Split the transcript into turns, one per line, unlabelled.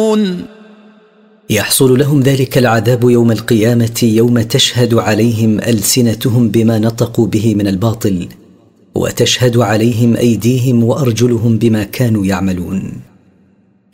يعملون.
يحصل لهم ذلك العذاب يوم القيامة، يوم تشهد عليهم ألسنتهم بما نطقوا به من الباطل، وتشهد عليهم أيديهم وأرجلهم بما كانوا يعملون.